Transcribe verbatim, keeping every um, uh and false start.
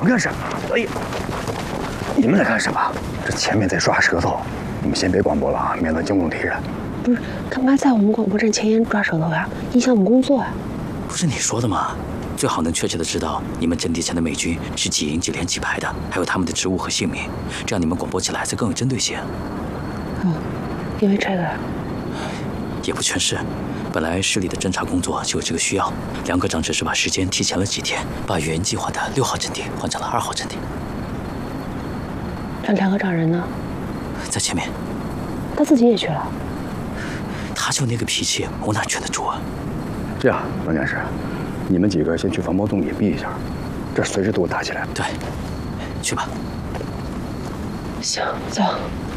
们干什么？哎呀，你们在干什么？这前面在抓舌头，你们先别广播了啊，免得惊动敌人。 不是，干嘛在我们广播站前沿抓舌头呀？影响我们工作啊！ 不是你说的吗？最好能确切的知道你们阵地前的美军是几营几连几排的，还有他们的职务和姓名，这样你们广播起来才更有针对性。 哦，因为这个呀？ 也不全是。 本来市里的侦察工作就有这个需要，梁科长只是把时间提前了几天，把原计划的六号阵地换成了二号阵地。 这梁科长人呢？ 在前面。 他自己也去了。 他就那个脾气，我哪劝得住啊？ 这样，王战士，你们几个先去防波洞隐蔽一下，这随时都会打起来。 对，去吧。 行，走。